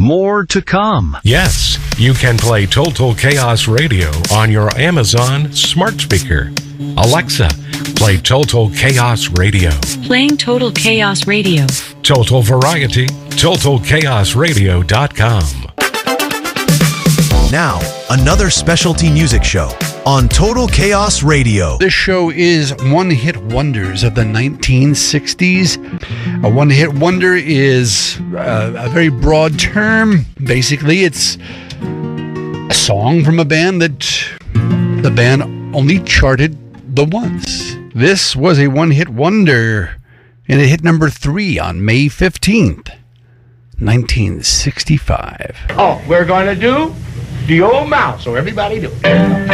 more to come. Yes, you can play Total Chaos Radio on your Amazon smart speaker. Alexa, play Total Chaos Radio. Playing Total Chaos Radio. Total Variety, TotalChaosRadio.com. Now, another specialty music show on Total Chaos Radio. This show is one-hit wonders of the 1960s. A one-hit wonder is a very broad term. Basically, it's a song from a band that the band only charted the once. This was a one-hit wonder, and it hit number 3 on May 15th, 1965. Oh, we're going to do the old mouse, so everybody do it.